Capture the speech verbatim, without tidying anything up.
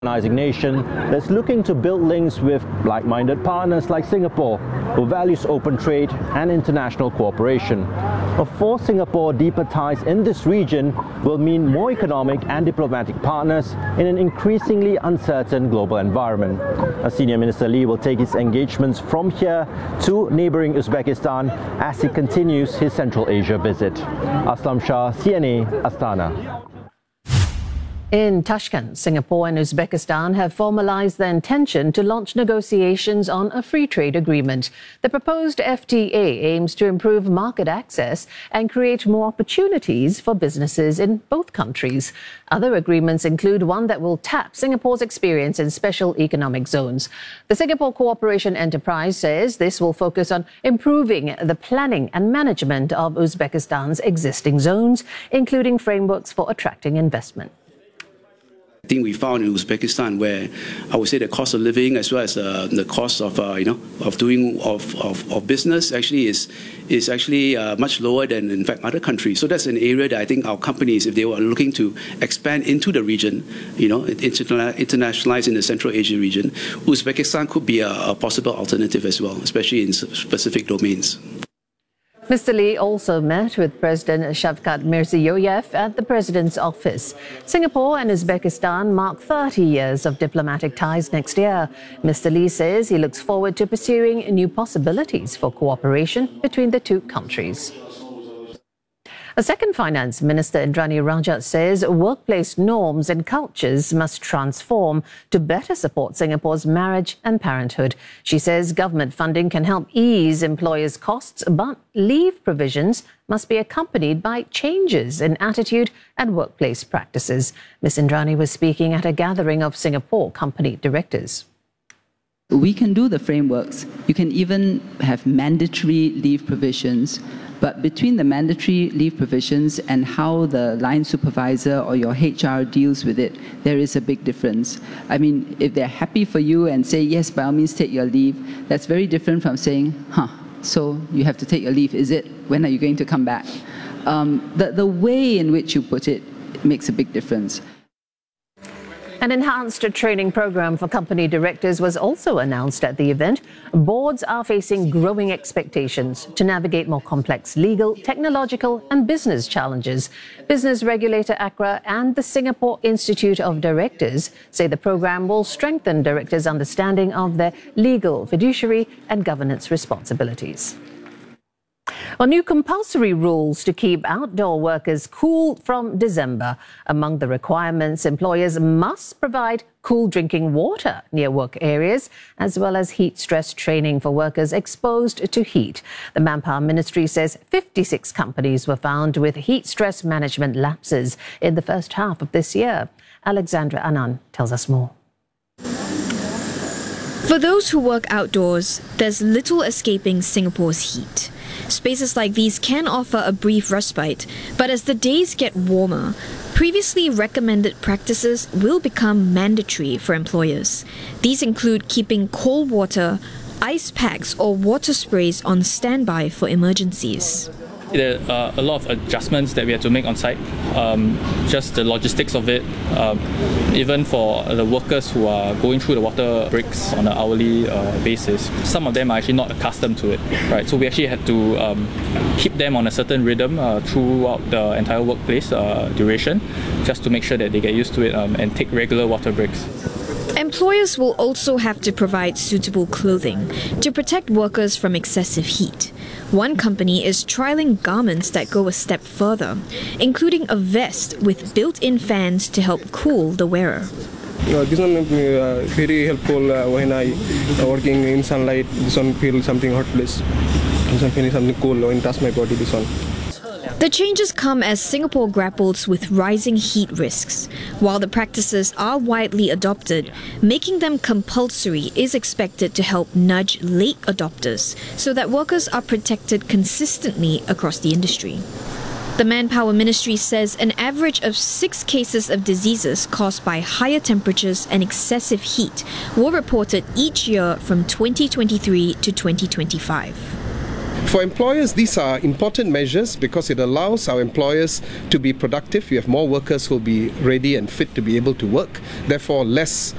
nation that's looking to build links with like-minded partners like Singapore, who values open trade and international cooperation. But for Singapore, deeper ties in this region will mean more economic and diplomatic partners in an increasingly uncertain global environment. A senior Minister Lee will take his engagements from here to neighbouring Uzbekistan as he continues his Central Asia visit. Aslam Shah, C N A, Astana. In Tashkent, Singapore and Uzbekistan have formalized their intention to launch negotiations on a free trade agreement. The proposed F T A aims to improve market access and create more opportunities for businesses in both countries. Other agreements include one that will tap Singapore's experience in special economic zones. The Singapore Cooperation Enterprise says this will focus on improving the planning and management of Uzbekistan's existing zones, including frameworks for attracting investment. I think we found in Uzbekistan where I would say the cost of living as well as uh, the cost of uh, you know of doing of, of, of business actually is is actually uh, much lower than in fact other countries. So that's an area that I think our companies, if they were looking to expand into the region, you know, interna internationalize in the Central Asia region, Uzbekistan could be a, a possible alternative as well, especially in specific domains. Mister Lee also met with President Shavkat Mirziyoyev at the President's office. Singapore and Uzbekistan mark thirty years of diplomatic ties next year. Mister Lee says he looks forward to pursuing new possibilities for cooperation between the two countries. A second Finance Minister, Indranee Rajah, says workplace norms and cultures must transform to better support Singapore's marriage and parenthood. She says government funding can help ease employers' costs, but leave provisions must be accompanied by changes in attitude and workplace practices. Miz Indranee was speaking at a gathering of Singapore company directors. We can do the frameworks. You can even have mandatory leave provisions. But between the mandatory leave provisions and how the line supervisor or your H R deals with it, there is a big difference. I mean, if they're happy for you and say, yes, by all means, take your leave, that's very different from saying, huh, so you have to take your leave, is it? When are you going to come back? Um, the, the way in which you put it makes a big difference. An enhanced training program for company directors was also announced at the event. Boards are facing growing expectations to navigate more complex legal, technological and business challenges. Business regulator ACRA and the Singapore Institute of Directors say the program will strengthen directors' understanding of their legal, fiduciary and governance responsibilities. Well, new compulsory rules to keep outdoor workers cool from December. Among the requirements, employers must provide cool drinking water near work areas, as well as heat stress training for workers exposed to heat. The Manpower Ministry says fifty-six companies were found with heat stress management lapses in the first half of this year. Alexandra Anand tells us more. For those who work outdoors, there's little escaping Singapore's heat. Spaces like these can offer a brief respite, but as the days get warmer, previously recommended practices will become mandatory for employers. These include keeping cold water, ice packs or water sprays on standby for emergencies. There are a lot of adjustments that we have to make on site, um, just the logistics of it, um, even for the workers who are going through the water breaks on an hourly uh, basis. Some of them are actually not accustomed to it, right? So we actually had to um, keep them on a certain rhythm uh, throughout the entire workplace uh, duration, just to make sure that they get used to it um, and take regular water breaks. Employers will also have to provide suitable clothing to protect workers from excessive heat. One company is trialling garments that go a step further, including a vest with built-in fans to help cool the wearer. Uh, this one is uh, very helpful uh, when I uh, working in sunlight. This one feels something hot place. This one feels something cool when touch my body. This one. The changes come as Singapore grapples with rising heat risks. While the practices are widely adopted, making them compulsory is expected to help nudge late adopters so that workers are protected consistently across the industry. The Manpower Ministry says an average of six cases of diseases caused by higher temperatures and excessive heat were reported each year from twenty twenty-three to twenty twenty-five. For employers, these are important measures because it allows our employers to be productive. We have more workers who will be ready and fit to be able to work, therefore less